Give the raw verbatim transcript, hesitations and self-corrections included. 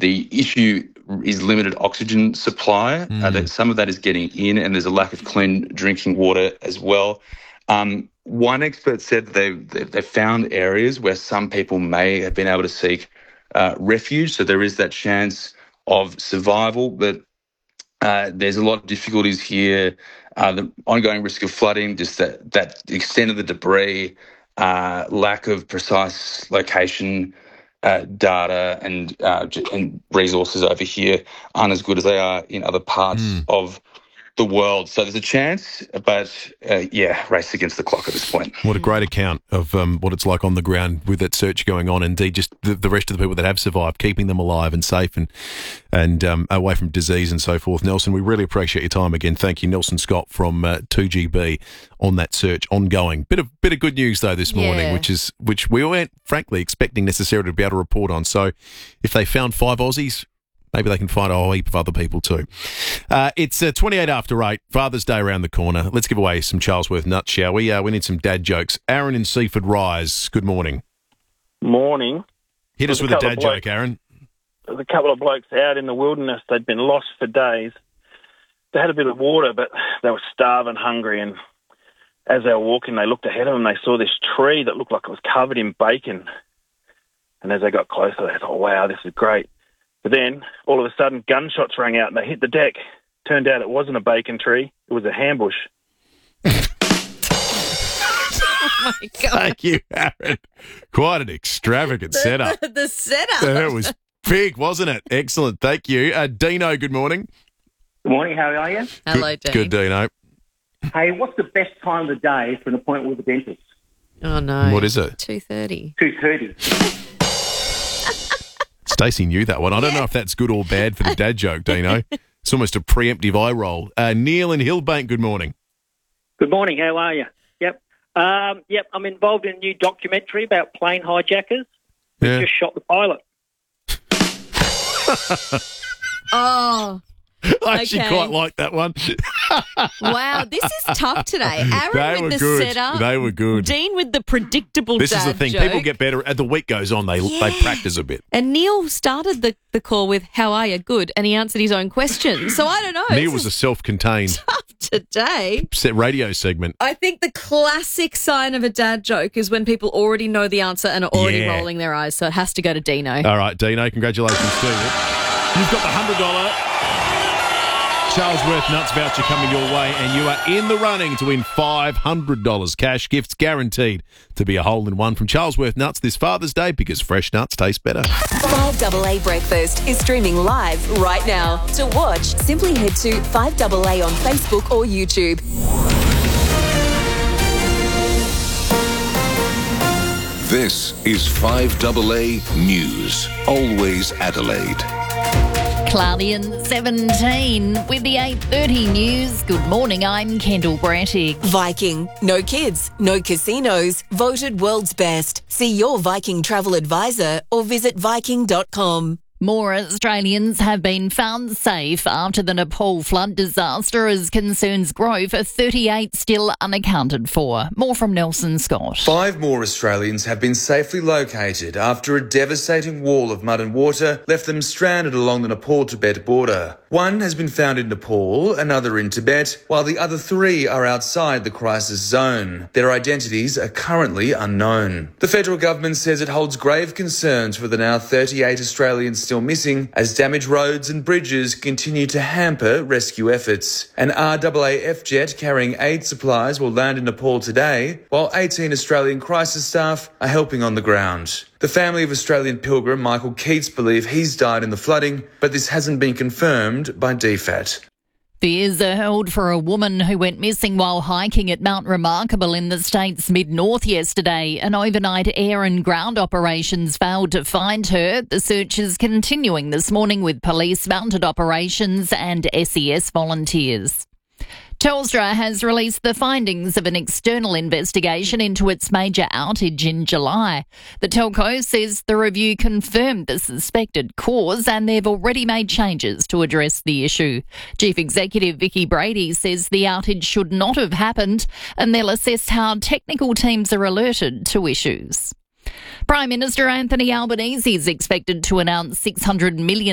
The issue is limited oxygen supply. Mm. Uh, that some of that is getting in, and there's a lack of clean drinking water as well. Um, one expert said that they they found areas where some people may have been able to seek uh, refuge, so there is that chance of survival, but uh, there's a lot of difficulties here. Uh, the ongoing risk of flooding, just that, that extent of the debris, uh, lack of precise location uh, data and uh, and resources over here aren't as good as they are in other parts Mm. of the world. So there's a chance, but uh, yeah, race against the clock at this point. What a great account of um, what it's like on the ground with that search going on. Indeed, just the, the rest of the people that have survived, keeping them alive and safe and and um, away from disease and so forth. Nelson, we really appreciate your time again. Thank you, Nelson Scott from uh, two G B on that search ongoing. Bit of bit of good news though this morning, Yeah. which is which we weren't frankly expecting necessarily to be able to report on. So if they found five Aussies, maybe they can find a whole heap of other people too. Uh, it's uh, twenty-eight after eight, Father's Day around the corner. Let's give away some Charlesworth nuts, shall we? Uh, we need some dad jokes. Aaron in Seaford Rise, good morning. Morning. Hit us There's with a a couple dad of joke, blokes. Aaron. There's a couple of blokes out in the wilderness. They'd been lost for days. They had a bit of water, but they were starving, hungry, and as they were walking, they looked ahead of them. They saw this tree that looked like it was covered in bacon. And as they got closer, they thought, wow, this is great. But then, all of a sudden, gunshots rang out and they hit the deck. Turned out it wasn't a bacon tree. It was a hambush. Oh, my God. Thank you, Aaron. Quite an extravagant setup. The, the setup. That was big, wasn't it? Excellent. Thank you. Uh, Dino, good morning. Good morning, how are you? Hello, good, Dean. Good, Dino. Hey, what's the best time of the day for an appointment with the dentist? Oh, no. What is it? two thirty. two thirty. Stacey knew that one. I don't know if that's good or bad for the dad joke, Dino. It's almost a preemptive eye roll. Uh, Neil in Hillbank, good morning. Good morning. How are you? Yep. Um, yep. I'm involved in a new documentary about plane hijackers. We Yeah. just shot the pilot. Oh, I actually Okay. quite like that one. wow. This is tough today. Aaron They with were the good. setup. They were good. Dean with the predictable This dad is the thing. joke. People get better as the week goes on. They Yeah. they practice a bit. And Neil started the, the call with, how are you? Good. And he answered his own question. So I don't know. Neil This was a is self-contained tough today. set radio segment. I think the classic sign of a dad joke is when people already know the answer and are already Yeah. rolling their eyes. So it has to go to Dino. All right, Dino, congratulations to you. You've got the one hundred dollars Charlesworth Nuts voucher coming your way, and you are in the running to win five hundred dollars cash. Gifts guaranteed to be a hole in one from Charlesworth Nuts this Father's Day, because fresh nuts taste better. five A A Breakfast is streaming live right now. To watch, simply head to five A A on Facebook or YouTube. This is five A A News. Always Adelaide. Cloudy and seventeen with the eight thirty news. Good morning, I'm Kendall Brattig. Viking. No kids, no casinos. Voted world's best. See your Viking travel advisor or visit viking dot com. More Australians have been found safe after the Nepal flood disaster as concerns grow for thirty-eight still unaccounted for. More from Nelson Scott. Five more Australians have been safely located after a devastating wall of mud and water left them stranded along the Nepal-Tibet border. One has been found in Nepal, another in Tibet, while the other three are outside the crisis zone. Their identities are currently unknown. The federal government says it holds grave concerns for the now thirty-eight Australians still missing, as damaged roads and bridges continue to hamper rescue efforts. An R A A F jet carrying aid supplies will land in Nepal today, while eighteen Australian crisis staff are helping on the ground. The family of Australian pilgrim Michael Keats believe he's died in the flooding, but this hasn't been confirmed by D FAT. Fears are held for a woman who went missing while hiking at Mount Remarkable in the state's mid-north yesterday. An overnight air and ground operations failed to find her. The search is continuing this morning with police, mounted operations and S E S volunteers. Telstra has released the findings of an external investigation into its major outage in July. The telco says the review confirmed the suspected cause and they've already made changes to address the issue. Chief Executive Vicky Brady says the outage should not have happened and they'll assess how technical teams are alerted to issues. Prime Minister Anthony Albanese is expected to announce six hundred million